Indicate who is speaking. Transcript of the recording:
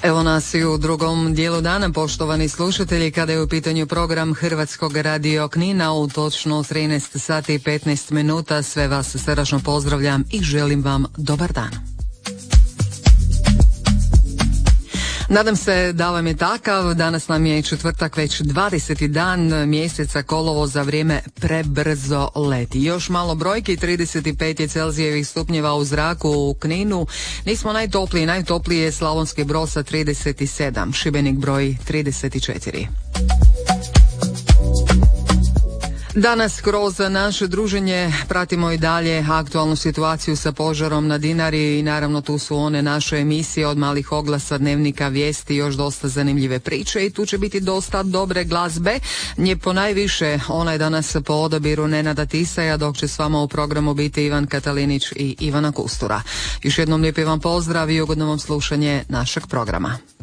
Speaker 1: Evo nas i u drugom dijelu dana, poštovani slušatelji, kada je u pitanju program Hrvatskog radio Knina u točno 13 sati i 15 minuta. Sve vas srdačno pozdravljam i želim vam dobar dan. Nadam se da vam je takav. Danas nam je četvrtak, već 20. dan mjeseca kolovoza, vrijeme prebrzo leti. Još malo brojki, 35 je Celzijevih stupnjeva u zraku u Kninu. Nismo najtopliji je Slavonski Brod sa 37, Šibenik broj 34. Danas kroz naše druženje pratimo i dalje aktualnu situaciju sa požarom na Dinari i naravno tu su one naše emisije od malih oglasa, dnevnika, vijesti, još dosta zanimljive priče i tu će biti dosta dobre glazbe. Nje ponajviše ona je danas po odabiru Nenada Tisaja, dok će s vama u programu biti Ivan Katalinić i Ivana Kustura. Još jednom lijepi vam pozdrav i ugodno vam slušanje našeg programa.